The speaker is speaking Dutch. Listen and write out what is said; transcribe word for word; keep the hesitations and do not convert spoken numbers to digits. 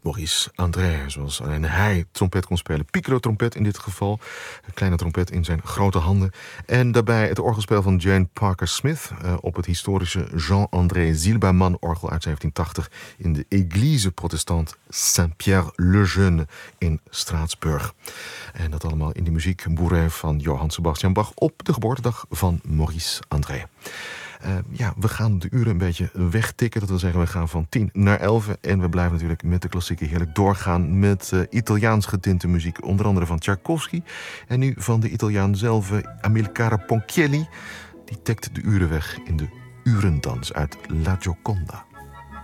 Maurice André, zoals alleen hij trompet kon spelen. Piccolo-trompet in dit geval. Een kleine trompet in zijn grote handen. En daarbij het orgelspel van Jane Parker Smith uh, op het historische Jean-André Zilberman-orgel uit zeventien tachtig in de Église protestante Saint-Pierre-le-Jeune in Straatsburg. En dat allemaal in de muziek bourrée van Johann Sebastian Bach op de geboortedag van Maurice André. Uh, ja, we gaan de uren een beetje wegtikken. Dat wil zeggen, we gaan van tien naar elf. En we blijven natuurlijk met de klassieken heerlijk doorgaan met uh, Italiaans getinte muziek. Onder andere van Tchaikovsky. En nu van de Italiaan zelf, Amilcare Ponchielli. Die tikt de uren weg in de urendans uit La Gioconda.